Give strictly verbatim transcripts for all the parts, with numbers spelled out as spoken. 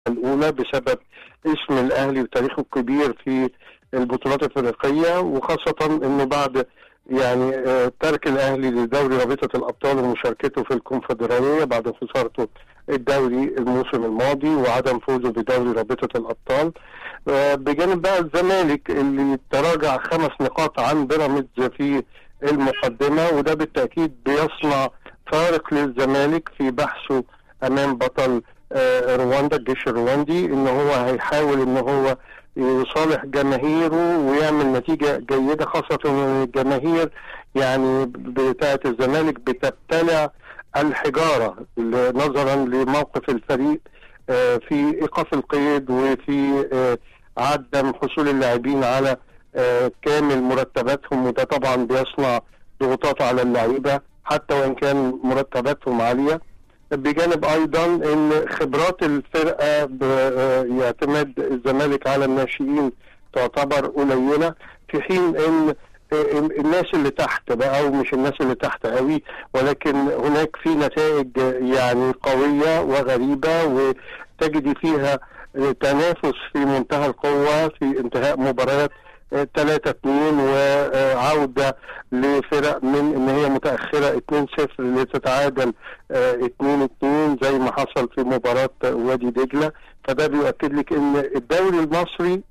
الأولى بسبب اسم الأهلي وتاريخه الكبير في البطولات الأفريقية، وخاصة إنه بعد يعني ترك الأهلي لدوري رابطة الأبطال ومشاركته في الكونفدرالية بعد خسارته الدوري الموسم الماضي وعدم فوزه بدوري رابطة الأبطال، بجانب بقى الزمالك اللي تراجع خمس نقاط عن بيراميدز في المقدمة، وده بالتأكيد بيصنع فارق للزمالك في بحثه أمام بطل رواندا الجيش الرواندي، ان هو هيحاول ان هو يصالح جماهيره ويعمل نتيجة جيدة، خاصة ان الجماهير يعني بتاعة الزمالك بتبتلع الحجارة نظرا لموقف الفريق في ايقاف القيد وفي عدم حصول اللاعبين على كامل مرتباتهم، وده طبعا بيصنع ضغوطات على اللعيبة حتى وان كان مرتباتهم عالية. بجانب ايضا ان خبرات الفرقه باعتماد الزمالك على الناشئين تعتبر قليله، في حين ان الناس اللي تحت بقى او مش الناس اللي تحت قوي، ولكن هناك في نتائج يعني قويه وغريبه وتجدي فيها تنافس في منتهى القوه في انتهاء مباريات ثلاثة اثنين وعودة لفرق من ان هي متأخرة اثنين صفر لتتعادل اثنين اثنين زي ما حصل في مباراة وادي دجلة. فده بيؤكد لك ان الدوري المصري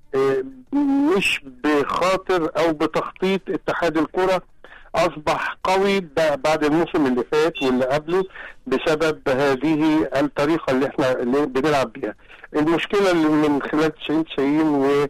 مش بخاطر او بتخطيط اتحاد الكرة اصبح قوي بعد الموسم اللي فات واللي قبله بسبب هذه الطريقة اللي احنا اللي بنلعب بيها. المشكلة اللي من خلال تسعين تسعين و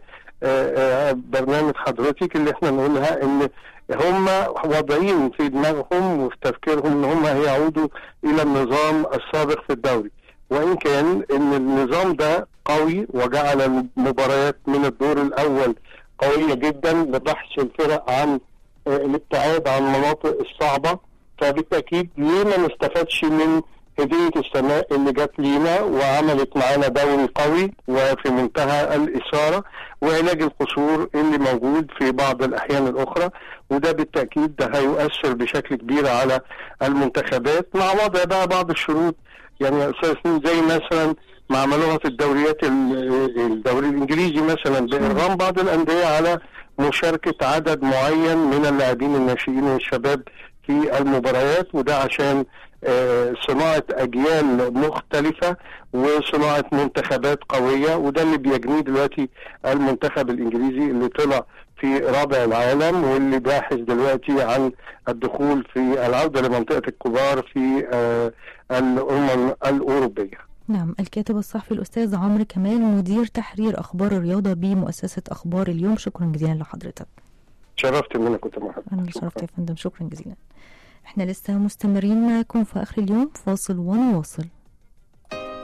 برنامج حضرتك اللي احنا نقولها ان هم واضعين في دماغهم وفي تفكيرهم ان هم هيعودوا الى النظام السابق في الدوري، وان كان ان النظام ده قوي وجعل المباريات من الدور الاول قوية جدا لبحث الفرق عن الابتعاد عن المناطق الصعبة. فبالتأكيد ليه ما نستفادش من هدية السماء اللي جت لينا وعملت معانا دوري قوي وفي منتهى الإثارة وعلاج القصور اللي موجود في بعض الأحيان الأخرى، وده بالتأكيد ده هيؤثر بشكل كبير على المنتخبات مع وضع بقى بعض الشروط. يعني يا أستاذ زي مثلا ما عملوها في الدوريات الدوري الإنجليزي مثلا بإرغام بعض الأندية على مشاركة عدد معين من اللاعبين الناشئين والشباب في المباريات، وده عشان صناعة أجيال مختلفة وصناعة منتخبات قوية، وده اللي بيجنيه دلوقتي المنتخب الإنجليزي اللي طلع في رابع العالم واللي باحث دلوقتي عن الدخول في العودة لمنطقة الكبار في الأمم الأوروبية. نعم، الكاتب الصحفي الأستاذ عمرو كمال مدير تحرير أخبار الرياضة بمؤسسة أخبار اليوم، شكرا جزيلا لحضرتك. شرفت ان انا كنت معك. أنا شرفت يا فندم، شكرا جزيلا. احنا لسه مستمرين معكم في آخر اليوم، فاصل ونواصل.